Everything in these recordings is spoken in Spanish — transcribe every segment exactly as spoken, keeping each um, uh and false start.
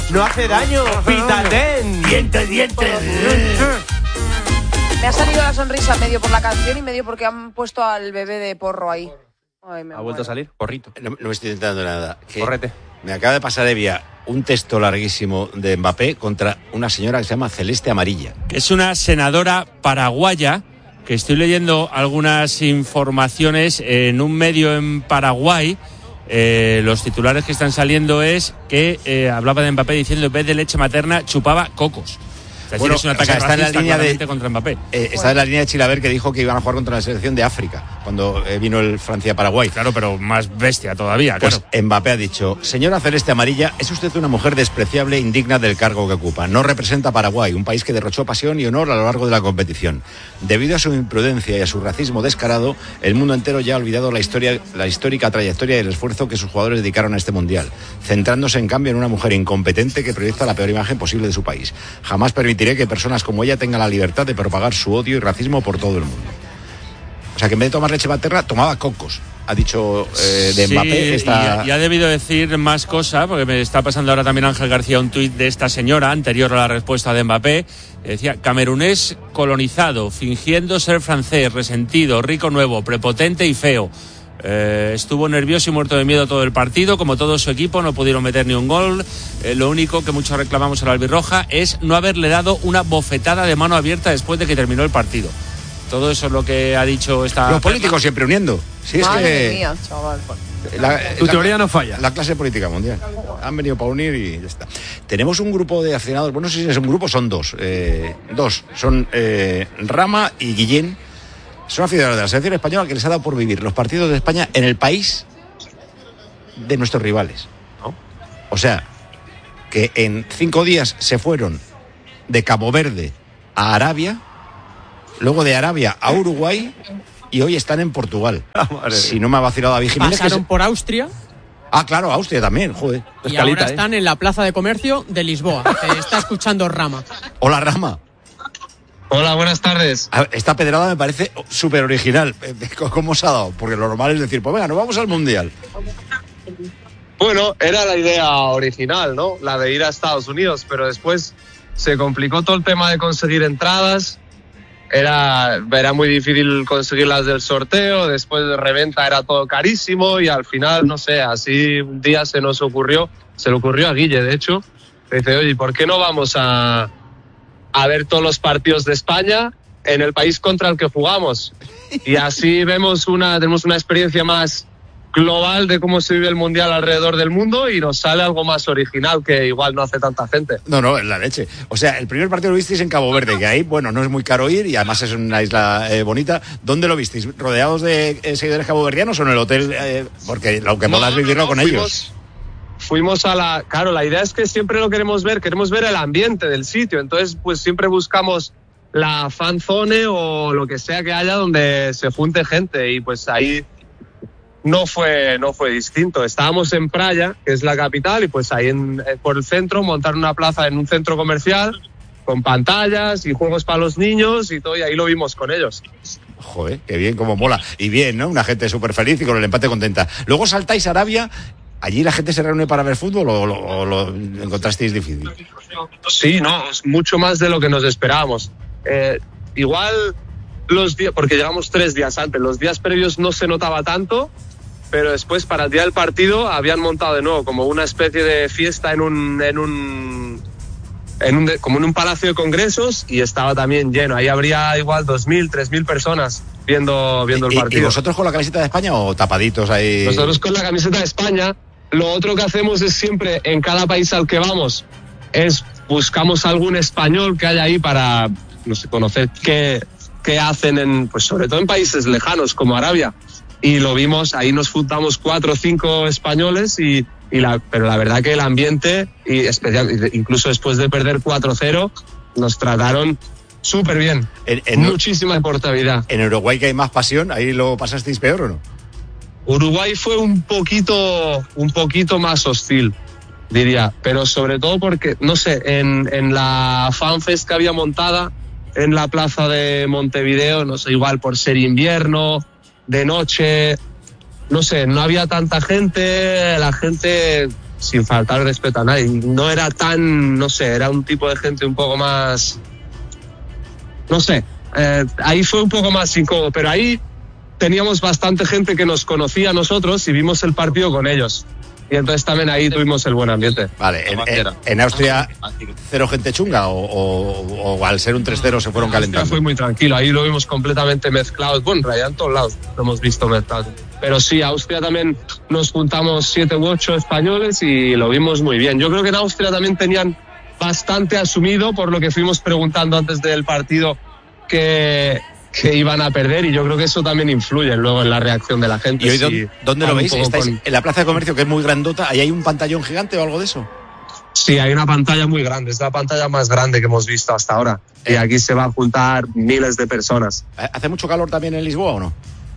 no hace daño. Pitaten. Dientes, dientes. Me ha salido la sonrisa medio por la canción y medio porque han puesto al bebé de porro ahí. Ay, me ¿Ha vuelto a salir? Porrito. No, no me estoy intentando nada. Que Correte. Me acaba de pasar de vía un texto larguísimo de Mbappé contra una señora que se llama Celeste Amarilla. Es una senadora paraguaya, que estoy leyendo algunas informaciones en un medio en Paraguay. Eh, los titulares que están saliendo es que eh, hablaba de Mbappé diciendo en vez de leche materna chupaba cocos. Es decir, Bueno, es un ataque o sea, está en la racista línea de- contra Mbappé. Eh, está en la línea de Chilaver, que dijo que iban a jugar contra la selección de África cuando eh, vino el Francia-Paraguay. Claro, pero más bestia todavía, Pues claro. Mbappé ha dicho: señora Celeste Amarilla, es usted una mujer despreciable e indigna del cargo que ocupa. No representa a Paraguay, un país que derrochó pasión y honor a lo largo de la competición. Debido a su imprudencia y a su racismo descarado, el mundo entero ya ha olvidado la historia, la histórica trayectoria y el esfuerzo que sus jugadores dedicaron a este mundial, centrándose en cambio en una mujer incompetente que proyecta la peor imagen posible de su país. Jamás permitiré que personas como ella tengan la libertad de propagar su odio y racismo por todo el mundo. O sea, que en vez de tomar leche materna, tomaba cocos. Ha dicho eh, de Mbappé. Sí, Esta... y, y ha debido decir más cosas, porque me está pasando ahora también Ángel García un tuit de esta señora, anterior a la respuesta de Mbappé. Decía: camerunés colonizado, fingiendo ser francés, resentido, rico nuevo, prepotente y feo. Eh, estuvo nervioso y muerto de miedo todo el partido, como todo su equipo, no pudieron meter ni un gol. Eh, lo único que muchos reclamamos a la albirroja es no haberle dado una bofetada de mano abierta después de que terminó el partido. Todo eso es lo que ha dicho esta... Los políticos siempre uniendo. Si es Madre que mía, chaval. la, Tu la- teoría no falla. La clase política mundial. Han venido para unir y ya está. Tenemos un grupo de aficionados, bueno, no sé si es un grupo, son dos. Eh, dos. Son eh, Rama y Guillén. Son aficionados de la selección española que les ha dado por vivir los partidos de España en el país de nuestros rivales. ¿No? O sea, que en cinco días se fueron de Cabo Verde a Arabia, luego de Arabia a Uruguay y hoy están en Portugal. Madre Si no me ha vacilado David Jiménez. que Pasaron se- por Austria Ah, claro, Austria también, joder. y Escalita, ahora ¿eh? están en la plaza de comercio de Lisboa. Que está escuchando Rama. Hola, Rama. Hola, buenas tardes. A ver, esta pedrada me parece súper original. ¿Cómo os ha dado? Porque lo normal es decir, pues venga, nos vamos al Mundial. Bueno, era la idea original, ¿no? La de ir a Estados Unidos, pero después se complicó todo el tema de conseguir entradas. Era, era muy difícil conseguir las del sorteo, después de reventa era todo carísimo y al final, no sé, así un día se nos ocurrió, se le ocurrió a Guille, de hecho, que dice, oye, ¿por qué no vamos a, a ver todos los partidos de España en el país contra el que jugamos? Y así vemos una, tenemos una experiencia más global de cómo se vive el Mundial alrededor del mundo y nos sale algo más original que igual no hace tanta gente. No, no, es la leche. O sea, el primer partido lo visteis en Cabo Verde, que ahí, bueno, no es muy caro ir y además es una isla eh, bonita. ¿Dónde lo visteis? ¿Rodeados de eh, seguidores caboverdianos o en el hotel? Eh, porque lo que mola es vivirlo no, con fuimos, ellos. Fuimos a la... Claro, la idea es que siempre lo queremos ver, queremos ver el ambiente del sitio. Entonces, pues siempre buscamos la fan zone o lo que sea que haya donde se junte gente y pues ahí no fue, no fue distinto. Estábamos en Praia, que es la capital, y pues ahí en, por el centro montaron una plaza en un centro comercial con pantallas y juegos para los niños y todo, y ahí lo vimos con ellos. Joder, qué bien, cómo mola. Y bien, ¿no? Una gente súper feliz y con el empate contenta. Luego saltáis a Arabia. ¿Allí la gente se reúne para ver fútbol o lo, o lo encontrasteis difícil? Sí, no, es mucho más de lo que nos esperábamos. Eh, igual los días, porque llegamos tres días antes, los días previos no se notaba tanto, pero después para el día del partido habían montado de nuevo como una especie de fiesta en un, en un, en un como en un palacio de congresos y estaba también lleno. Ahí habría igual dos mil, tres mil personas viendo, viendo el ¿Y, partido. ¿Y vosotros con la camiseta de España o tapaditos ahí? Nosotros con la camiseta de España. Lo otro que hacemos es siempre, en cada país al que vamos, es buscamos algún español que haya ahí para, no sé, conocer qué, qué hacen, en, pues sobre todo en países lejanos como Arabia. Y lo vimos, ahí nos juntamos cuatro o cinco españoles, y, y la, pero la verdad que el ambiente, y especial, incluso después de perder cuatro cero, nos trataron súper bien. En, en, Muchísima portabilidad. En Uruguay, que hay más pasión, ¿ahí lo pasasteis peor o no? Uruguay fue un poquito, un poquito más hostil, diría, pero sobre todo porque, no sé, en, en la fanfest que había montada en la plaza de Montevideo, no sé, igual por ser invierno, de noche, no sé, no había tanta gente, la gente sin faltar el respeto a nadie. No era tan, no sé, era un tipo de gente un poco más, no sé, eh, ahí fue un poco más incómodo, pero ahí teníamos bastante gente que nos conocía a nosotros y vimos el partido con ellos. Y entonces también ahí tuvimos el buen ambiente. Vale, en, en, en Austria, ¿cero gente chunga o, o, o al ser un tres cero se fueron calentando? Fue muy tranquilo, ahí lo vimos completamente mezclado. Bueno, en realidad en todos lados lo hemos visto mezclado. Pero sí, Austria también nos juntamos siete u ocho españoles y lo vimos muy bien. Yo creo que en Austria también tenían bastante asumido, por lo que fuimos preguntando antes del partido, que... que iban a perder, y yo creo que eso también influye luego en la reacción de la gente. ¿Y hoy si dónde, dónde lo veis? ¿Estáis con... en la plaza de comercio, que es muy grandota? ¿Ahí hay un pantallón gigante o algo de eso? Sí, hay una pantalla muy grande, es la pantalla más grande que hemos visto hasta ahora. Eh. Y aquí se va a juntar miles de personas. ¿Hace mucho calor también en Lisboa o no?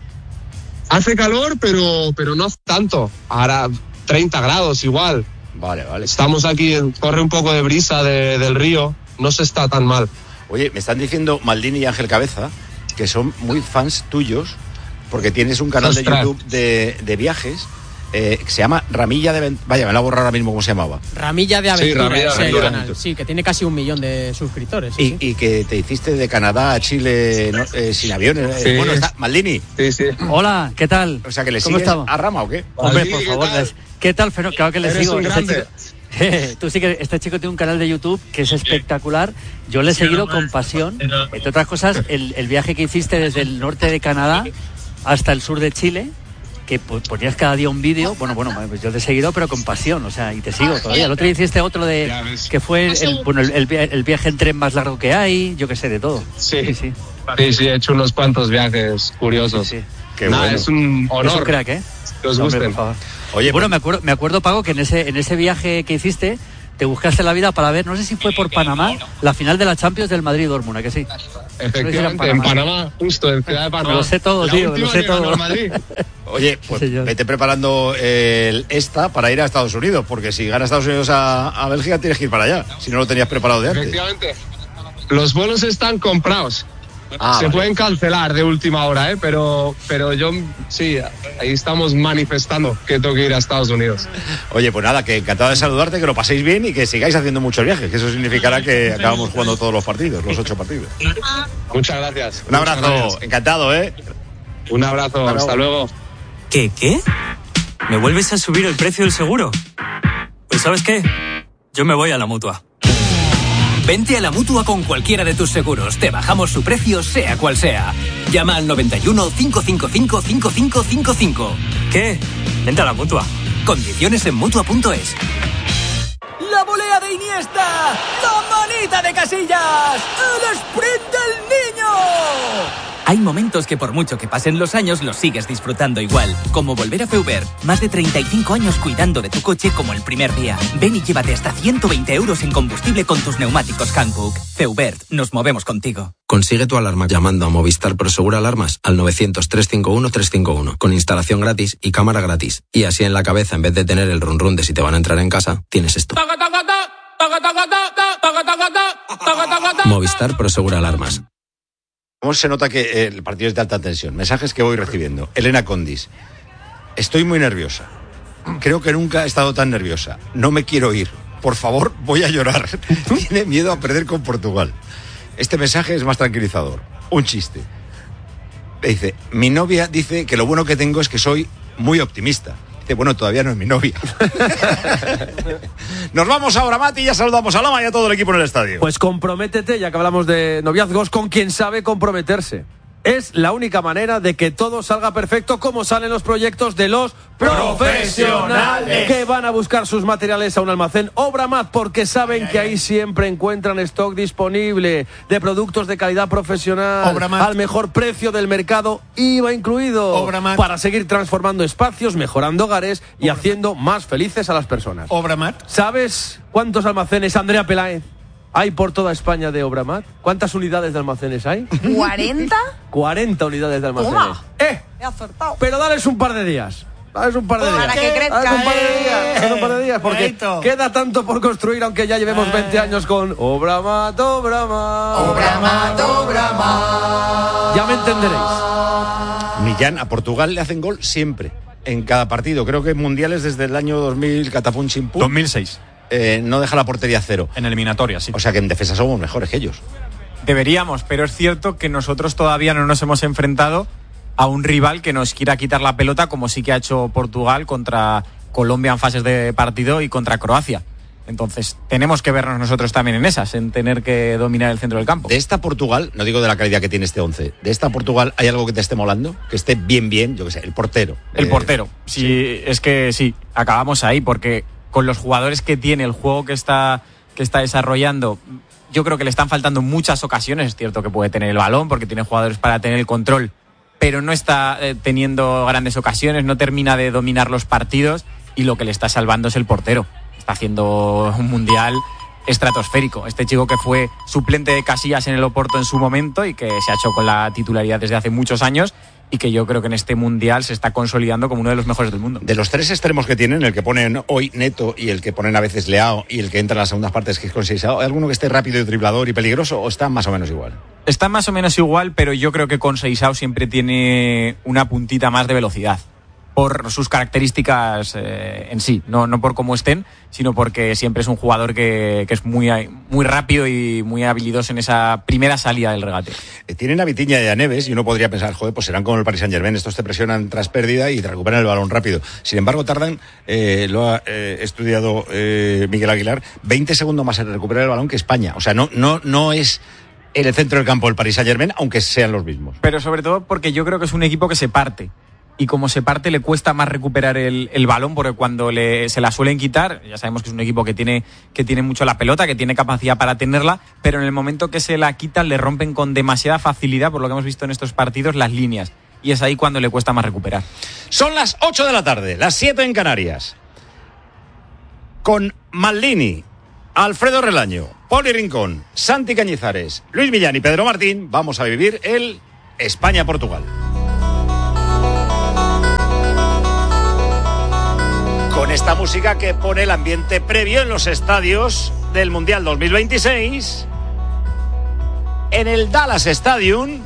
Hace calor, pero, pero no hace tanto. Ahora treinta grados igual. Vale, vale. Estamos aquí, corre un poco de brisa de, del río, no se está tan mal. Oye, me están diciendo Maldini y Ángel Cabeza que son muy fans tuyos, porque tienes un canal Ostras. de YouTube de, de viajes eh, que se llama Ramilla de Aventura. Vaya, me la borro ahora mismo cómo se llamaba. Ramilla de Aventura. Sí, Ramilla de Aventura. Aventura. Sí, que tiene casi un millón de suscriptores. Y, sí. y que te hiciste de Canadá a Chile no, eh, sin aviones. Sí. Bueno, está Maldini. Sí, sí. Hola, ¿qué tal? O sea, que le ¿Cómo sigues estamos? a Rama o qué. Hombre, Maldini, por ¿qué tal? tal? ¿Qué tal? Pero claro que le Eres sigo. un Este grande. chico, tú sí que este chico tiene un canal de YouTube que es espectacular. Yo le he seguido con pasión. Entre otras cosas, el, el viaje que hiciste desde el norte de Canadá hasta el sur de Chile, que ponías cada día un vídeo. Bueno, bueno, pues yo te he seguido, pero con pasión, o sea, y te sigo todavía. El otro día hiciste otro de que fue el, bueno, el, el, el viaje en tren más largo que hay, yo qué sé, de todo. Sí, sí, sí, sí, sí, he hecho unos cuantos viajes curiosos. Sí, sí. Qué Nada, bueno. Es un honor. Es un crack, ¿eh? Que os Hombre, gusten. por favor. Oye, bueno, pues... me acuerdo, me acuerdo, Paco, que en ese, en ese viaje que hiciste, te buscaste la vida para ver, no sé si fue por Panamá, la final de la Champions del Madrid-Dortmund, ¿a que sí? Efectivamente, en Panamá, justo en Ciudad de Panamá. Lo sé todo, la tío, última lo sé que ganó todo. el Madrid. Oye, pues Sí, vete preparando el esta para ir a Estados Unidos, porque si gana Estados Unidos a, a Bélgica tienes que ir para allá, si no lo tenías preparado de antes. Efectivamente. Los vuelos están comprados. Ah, Se vale. pueden cancelar de última hora, ¿eh? pero, pero yo, sí, ahí estamos manifestando que tengo que ir a Estados Unidos. Oye, pues nada, que encantado de saludarte, que lo paséis bien y que sigáis haciendo muchos viajes, que eso significará que acabamos jugando todos los partidos, los ocho partidos. Muchas gracias. Un abrazo, Muchas gracias. encantado, ¿eh? Un abrazo, Hasta hasta luego. ¿Qué, qué? ¿Me vuelves a subir el precio del seguro? Pues ¿sabes qué? Yo me voy a la Mutua. Vente a la Mutua con cualquiera de tus seguros. Te bajamos su precio, sea cual sea. Llama al noventa y uno, cinco cinco cinco, cinco cinco cinco cinco. ¿Qué? Vente a la Mutua. Condiciones en Mutua punto es. La volea de Iniesta, la manita de Casillas, el sprint del niño. Hay momentos que por mucho que pasen los años los sigues disfrutando igual, como volver a Feubert. Más de treinta y cinco años cuidando de tu coche como el primer día. Ven y llévate hasta ciento veinte euros en combustible con tus neumáticos Hankook. Feubert, nos movemos contigo. Consigue tu alarma llamando a Movistar Prosegur Alarmas al novecientos, trescientos cincuenta y uno, trescientos cincuenta y uno con instalación gratis y cámara gratis. Y así en la cabeza, en vez de tener el run run de si te van a entrar en casa, tienes esto. Movistar Prosegur Alarmas. ¿Cómo se nota que el partido es de alta tensión? Mensajes que voy recibiendo. Elena Condis. Estoy muy nerviosa. Creo que nunca he estado tan nerviosa. No me quiero ir. Por favor, voy a llorar. Tiene miedo a perder con Portugal. Este mensaje es más tranquilizador. Un chiste. Dice, mi novia dice que lo bueno que tengo es que soy muy optimista. Dice, bueno, todavía no es mi novia. Nos vamos ahora, Mati, y ya saludamos a Lama y a todo el equipo en el estadio. Pues comprométete, ya que hablamos de noviazgos, con quien sabe comprometerse. Es la única manera de que todo salga perfecto, como salen los proyectos de los profesionales que van a buscar sus materiales a un almacén Obramat, porque saben que ahí siempre encuentran stock disponible de productos de calidad profesional Obramat. al mejor precio del mercado, I V A incluido, Obramat. para seguir transformando espacios, mejorando hogares y Obramat. haciendo más felices a las personas. Obramat. ¿Sabes cuántos almacenes, Andrea Peláez, hay por toda España de Obramat? ¿Cuántas unidades de almacenes hay? ¿cuarenta? cuarenta unidades de almacenes. Toma. ¡Eh! He acertado. Pero dales un par de días. Dales un par de días. Para que crezca. Dales un par de eh. días. Dales un par de días. Porque Bonito. queda tanto por construir, aunque ya llevemos veinte años con Obramat, Obramat. Obramat, Obramat. Ya me entenderéis. Millán, a Portugal le hacen gol siempre. en cada partido. Creo que en mundiales desde el año dos mil, catapum chimpum. dos mil seis. Eh, no deja la portería cero. En eliminatoria, sí. O sea que en defensa somos mejores que ellos. Deberíamos, pero es cierto que nosotros todavía no nos hemos enfrentado a un rival que nos quiera quitar la pelota, como sí que ha hecho Portugal contra Colombia en fases de partido y contra Croacia. Entonces, tenemos que vernos nosotros también en esas, en tener que dominar el centro del campo. De esta Portugal, no digo de la calidad que tiene este once, de esta Portugal, ¿hay algo que te esté molando? Que esté bien, bien, yo qué sé, el portero. El eh, portero, sí, sí, es que sí, acabamos ahí, porque con los jugadores que tiene, el juego que está, que está desarrollando, yo creo que le están faltando muchas ocasiones. Es cierto que puede tener el balón, porque tiene jugadores para tener el control, pero no está eh, teniendo grandes ocasiones, no termina de dominar los partidos, y lo que le está salvando es el portero. Está haciendo un mundial estratosférico. Este chico que fue suplente de Casillas en el Oporto en su momento y que se ha hecho con la titularidad desde hace muchos años, y que yo creo que en este mundial se está consolidando como uno de los mejores del mundo. De los tres extremos que tienen, el que ponen hoy Neto y el que ponen a veces Leao y el que entra en las segundas partes que es Conceição, ¿hay alguno que esté rápido y driblador y peligroso o están más o menos igual? Están más o menos igual, pero yo creo que Conceição siempre tiene una puntita más de velocidad, por sus características eh, en sí, no, no por cómo estén, sino porque siempre es un jugador que, que es muy, muy rápido y muy habilidoso en esa primera salida del regate. Eh, tienen a Vitinha y a Neves y uno podría pensar, joder, pues serán como el Paris Saint-Germain, estos te presionan tras pérdida y te recuperan el balón rápido. Sin embargo, tardan, eh, lo ha eh, estudiado eh, Miguel Aguilar, veinte segundos más en recuperar el balón que España. O sea, no, no, no es en el centro del campo el Paris Saint-Germain, aunque sean los mismos. Pero sobre todo porque yo creo que es un equipo que se parte. Y como se parte, le cuesta más recuperar el, el balón, porque cuando le, se la suelen quitar, ya sabemos que es un equipo que tiene, que tiene mucho la pelota, que tiene capacidad para tenerla, pero en el momento que se la quitan le rompen con demasiada facilidad, por lo que hemos visto en estos partidos, las líneas. Y es ahí cuando le cuesta más recuperar. Son las ocho de la tarde, las siete en Canarias. Con Maldini, Alfredo Relaño, Poli Rincón, Santi Cañizares, Luis Millán y Pedro Martín, vamos a vivir el España-Portugal. Con esta música que pone el ambiente previo en los estadios del Mundial dos mil veintiséis. En el Dallas Stadium,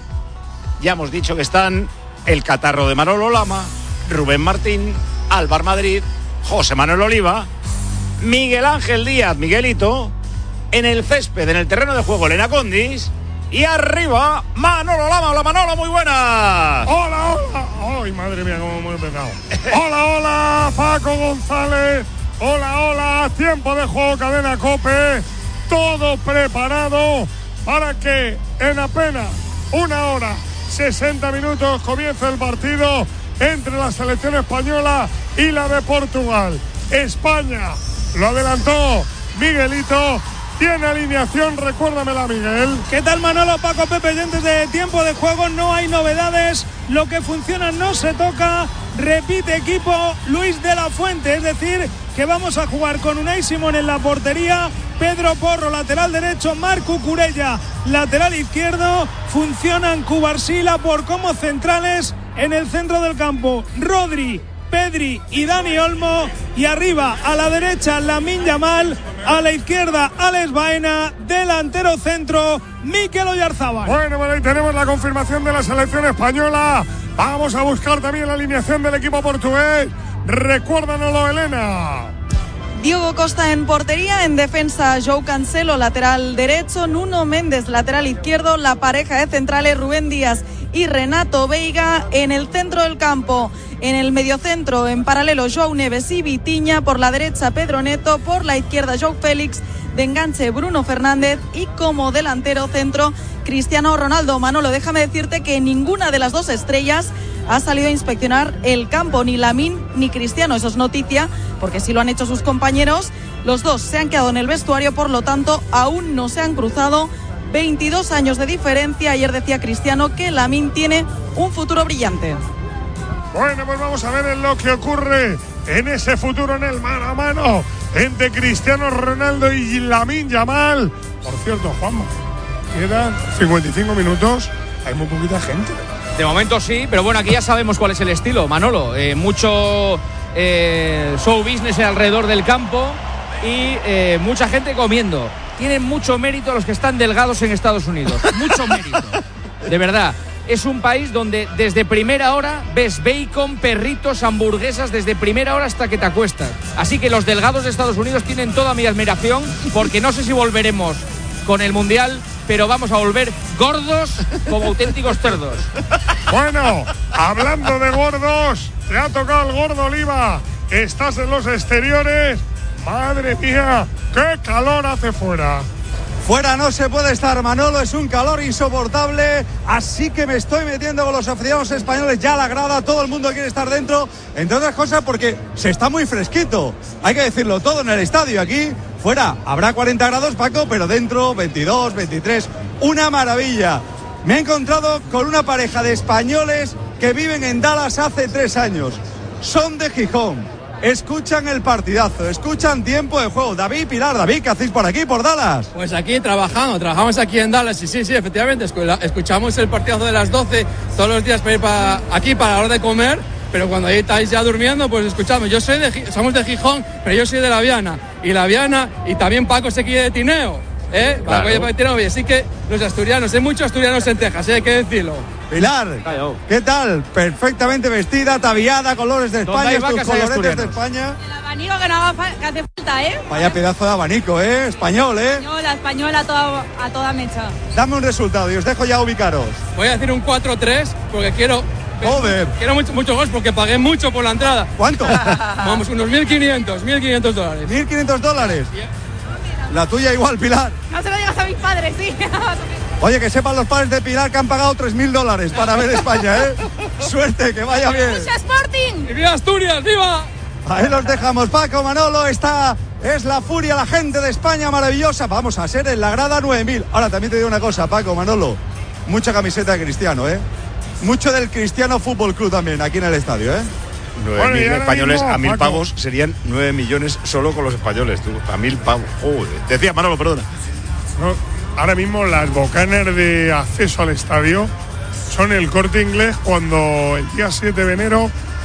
ya hemos dicho que están el catarro de Manolo Lama, Rubén Martín, Álvaro Madrid, José Manuel Oliva, Miguel Ángel Díaz, Miguelito, en el césped, en el terreno de juego, Elena Condis, y arriba, Manolo Lama. Hola, Manolo, muy buenas. Hola, hola. Ay, madre mía, cómo hemos empezado. Hola, hola, Paco González. Hola, hola, tiempo de juego, Cadena COPE. Todo preparado para que en apenas una hora, sesenta minutos, comience el partido entre la selección española y la de Portugal. España, lo adelantó Miguelito. Tiene alineación, recuérdamela, Miguel. ¿Qué tal, Manolo, Paco, Pepe? Antes de tiempo de juego no hay novedades. Lo que funciona no se toca. Repite equipo Luis de la Fuente. Es decir, que vamos a jugar con Unai Simón en la portería, Pedro Porro, lateral derecho, Marc Cucurella, lateral izquierdo. Funcionan Cubarsí, por como centrales en el centro del campo. Rodri, Pedri y Dani Olmo, y arriba a la derecha Lamine Yamal, a la izquierda Alex Baena, delantero centro Mikel Oyarzabal. Bueno, bueno, ahí tenemos la confirmación de la selección española. Vamos a buscar también la alineación del equipo portugués. Recuérdanoslo, Elena. Diogo Costa en portería, en defensa João Cancelo, lateral derecho, Nuno Méndez, lateral izquierdo, la pareja de centrales Rubén Díaz y Renato Veiga en el centro del campo. En el mediocentro, en paralelo, João Neves y Vitinha, por la derecha Pedro Neto, por la izquierda João Félix, de enganche Bruno Fernández y como delantero centro Cristiano Ronaldo. Manolo, déjame decirte que ninguna de las dos estrellas ha salido a inspeccionar el campo, ni Lamine ni Cristiano. Eso es noticia, porque sí lo han hecho sus compañeros. Los dos se han quedado en el vestuario, por lo tanto aún no se han cruzado. veintidós años de diferencia. Ayer decía Cristiano que Lamine tiene un futuro brillante. Bueno, pues vamos a ver en lo que ocurre en ese futuro, en el mano a mano entre Cristiano Ronaldo y Lamine Yamal. Por cierto, Juanma, quedan cincuenta y cinco minutos, hay muy poquita gente. De momento sí, pero bueno, aquí ya sabemos cuál es el estilo, Manolo. Eh, mucho eh, show business alrededor del campo y eh, mucha gente comiendo. Tienen mucho mérito los que están delgados en Estados Unidos. Mucho mérito. De verdad. es un país donde desde primera hora ves bacon, perritos, hamburguesas, desde primera hora hasta que te acuestas. Así que los delgados de Estados Unidos tienen toda mi admiración, porque no sé si volveremos con el Mundial, pero vamos a volver gordos como auténticos cerdos. Bueno, hablando de gordos, te ha tocado el gordo Oliva. Estás en los exteriores. Madre mía, qué calor hace fuera. Fuera no se puede estar, Manolo, es un calor insoportable, así que me estoy metiendo con los aficionados españoles ya a la grada, todo el mundo quiere estar dentro, entre otras cosas porque se está muy fresquito, hay que decirlo todo en el estadio. Aquí fuera habrá cuarenta grados, Paco, pero dentro veintidós, veintitrés, una maravilla. Me he encontrado con una pareja de españoles que viven en Dallas hace tres años, son de Gijón. Escuchan el partidazo, escuchan tiempo de juego. David, Pilar, David, ¿qué hacéis por aquí, por Dallas? Pues aquí trabajando, trabajamos aquí en Dallas y sí, sí, efectivamente, escuchamos el partidazo de las doce todos los días para ir para aquí para la hora de comer, pero cuando ahí estáis ya durmiendo, pues escuchamos. Yo soy de, somos de Gijón, pero yo soy de La Viana, y La Viana, y también Paco se quiere de Tineo, ¿eh? Claro. Paco de Tineo, y así que los asturianos, hay muchos asturianos en Texas, ¿eh? Hay que decirlo. Pilar, ¿qué tal? Perfectamente vestida, ataviada, colores de España, tus coloretes de España. El abanico que no haga, que hace falta, ¿eh? Vaya pedazo de abanico, ¿eh? Español, ¿eh? Española, española a toda, a toda mecha. Dame un resultado y os dejo ya ubicaros. Voy a decir un cuatro tres porque quiero... Joder. Quiero mucho, mucho gols porque pagué mucho por la entrada. ¿Cuánto? Vamos, unos mil quinientos, mil quinientos dólares. ¿mil quinientos dólares? La tuya igual, Pilar. No se lo digas a mis padres, sí. Oye, que sepan los padres de Pilar que han pagado tres mil dólares para ver España, ¿eh? Suerte, que vaya bien. ¡Mucha Sporting! ¡Y viva Asturias, viva! Ahí los dejamos, Paco, Manolo, esta es la furia, la gente de España maravillosa. Vamos a ser en la grada nueve mil. Ahora, también te digo una cosa, Paco, Manolo. Mucha camiseta de Cristiano, ¿eh? Mucho del Cristiano Fútbol Club también, aquí en el estadio, ¿eh? nueve mil españoles mismo, a mil Paco. Pavos serían nueve millones solo con los españoles, tú, a mil pavos. Joder. Te decía, Manolo, perdona. No, ahora mismo las bocanas de acceso al estadio son el Corte Inglés cuando el día siete de enero